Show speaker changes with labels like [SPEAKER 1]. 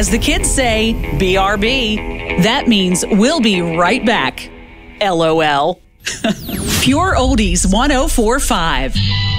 [SPEAKER 1] As the kids say, BRB. That means we'll be right back. LOL. Pure Oldies 104.5.